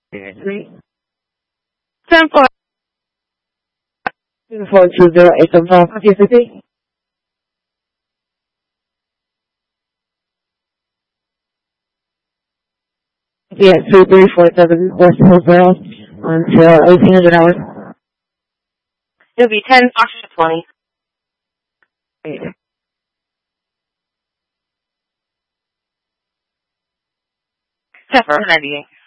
3. 420-875, copy 50. Yeah, 3347 West Hillsborough until 1800 hours. It'll be 10 Foxtrot 20. Zephyr 98.